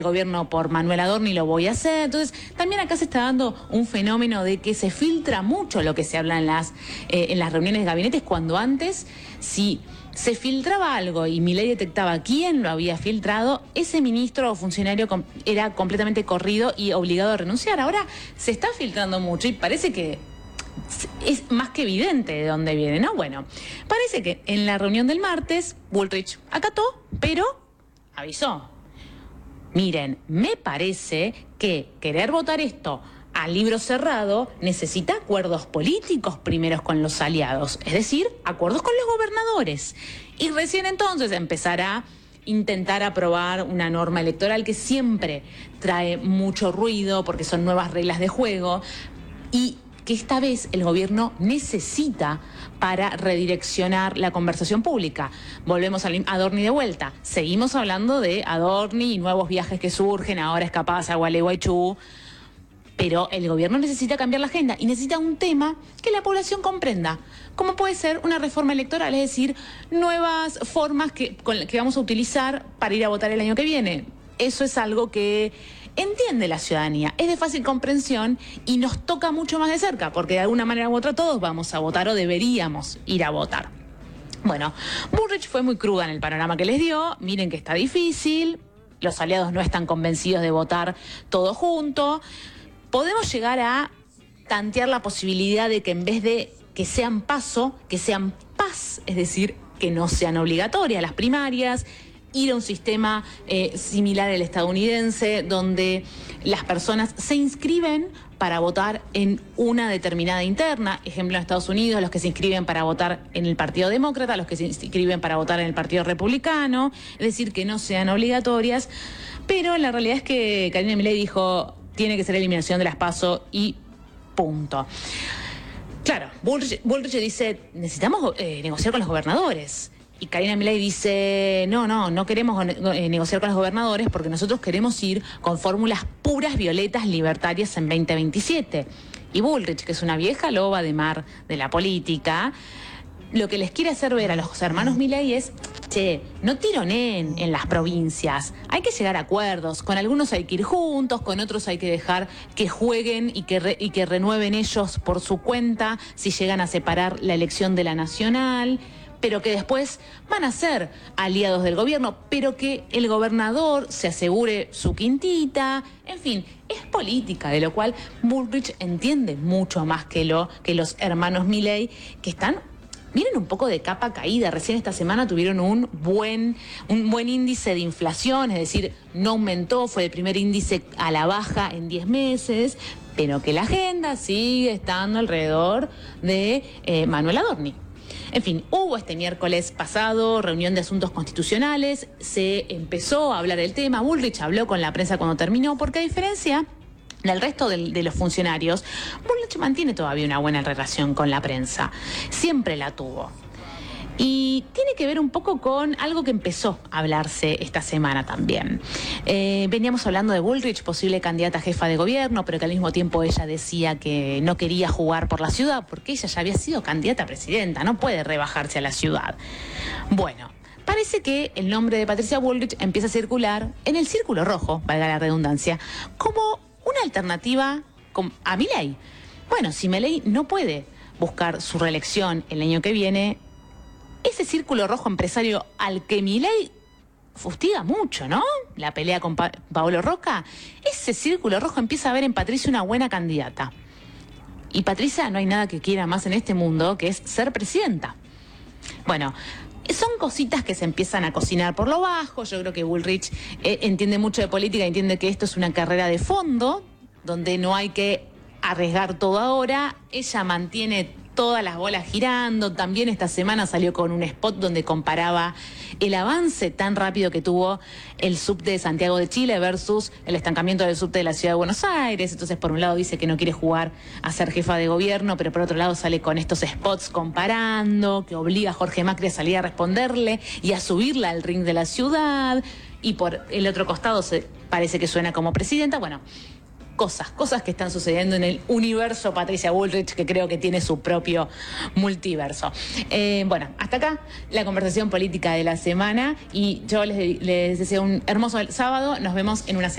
gobierno por Manuel Adorni lo voy a hacer. Entonces, también acá se está dando un fenómeno de que se filtra mucho lo que se habla en las reuniones de gabinetes, cuando antes, si se filtraba algo y Milei detectaba quién lo había filtrado, ese ministro o funcionario era completamente corrido y obligado a renunciar. Ahora se está filtrando mucho y parece que es más que evidente de dónde viene, ¿no? Bueno, parece que en la reunión del martes, Bullrich acató, pero avisó. Miren, me parece que querer votar esto a libro cerrado necesita acuerdos políticos primeros con los aliados, es decir, acuerdos con los gobernadores. Y recién entonces empezará a intentar aprobar una norma electoral que siempre trae mucho ruido porque son nuevas reglas de juego y que esta vez el gobierno necesita para redireccionar la conversación pública. Volvemos a Adorni de vuelta. Seguimos hablando de Adorni y nuevos viajes que surgen, ahora escapadas a Gualeguaychú. Pero el gobierno necesita cambiar la agenda y necesita un tema que la población comprenda, como puede ser una reforma electoral, es decir, nuevas formas que vamos a utilizar para ir a votar el año que viene. Eso es algo que entiende la ciudadanía, es de fácil comprensión y nos toca mucho más de cerca, porque de alguna manera u otra todos vamos a votar o deberíamos ir a votar. Bueno, Bullrich fue muy cruda en el panorama que les dio. Miren que está difícil, los aliados no están convencidos de votar todo junto. Podemos llegar a tantear la posibilidad de que en vez de que sean paso, que sean paz, es decir, que no sean obligatorias las primarias, ir a un sistema similar al estadounidense, donde las personas se inscriben para votar en una determinada interna. Ejemplo, en Estados Unidos, los que se inscriben para votar en el Partido Demócrata, los que se inscriben para votar en el Partido Republicano, es decir, que no sean obligatorias. Pero la realidad es que Karina Milei dijo, tiene que ser eliminación de las PASO y punto. Claro, Bullrich dice, necesitamos negociar con los gobernadores. Y Karina Milei dice, no queremos negociar con los gobernadores porque nosotros queremos ir con fórmulas puras, violetas, libertarias en 2027. Y Bullrich, que es una vieja loba de mar de la política, lo que les quiere hacer ver a los hermanos Milei es, che, no tironeen en las provincias, hay que llegar a acuerdos, con algunos hay que ir juntos, con otros hay que dejar que jueguen y que renueven ellos por su cuenta si llegan a separar la elección de la nacional, pero que después van a ser aliados del gobierno, pero que el gobernador se asegure su quintita. En fin, es política, de lo cual Bullrich entiende mucho más que los hermanos Milei, que vienen un poco de capa caída. Recién esta semana tuvieron un buen índice de inflación, es decir, no aumentó, fue el primer índice a la baja en 10 meses, pero que la agenda sigue estando alrededor de Manuel Adorni. En fin, hubo este miércoles pasado reunión de asuntos constitucionales, se empezó a hablar del tema, Bullrich habló con la prensa cuando terminó, porque a diferencia del resto de los funcionarios, Bullrich mantiene todavía una buena relación con la prensa, siempre la tuvo. Y tiene que ver un poco con algo que empezó a hablarse esta semana también. Veníamos hablando de Bullrich, posible candidata a jefa de gobierno, pero que al mismo tiempo ella decía que no quería jugar por la ciudad, porque ella ya había sido candidata a presidenta, no puede rebajarse a la ciudad. Bueno, parece que el nombre de Patricia Bullrich empieza a circular en el círculo rojo, valga la redundancia, como una alternativa a Milei. Bueno, si Milei no puede buscar su reelección el año que viene, ese círculo rojo empresario al que Milei fustiga mucho, ¿no? La pelea con Paolo Rocca, ese círculo rojo empieza a ver en Patricia una buena candidata. Y Patricia no hay nada que quiera más en este mundo que es ser presidenta. Bueno, son cositas que se empiezan a cocinar por lo bajo. Yo creo que Bullrich entiende mucho de política, entiende que esto es una carrera de fondo, donde no hay que arriesgar todo ahora. Ella mantiene todas las bolas girando. También esta semana salió con un spot donde comparaba el avance tan rápido que tuvo el subte de Santiago de Chile versus el estancamiento del subte de la Ciudad de Buenos Aires. Entonces, por un lado dice que no quiere jugar a ser jefa de gobierno, pero por otro lado sale con estos spots comparando, que obliga a Jorge Macri a salir a responderle y a subirla al ring de la ciudad. Y por el otro costado parece que suena como presidenta. Bueno, cosas que están sucediendo en el universo Patricia Bullrich, que creo que tiene su propio multiverso. Bueno, hasta acá la conversación política de la semana y yo les deseo un hermoso sábado. Nos vemos en una semana.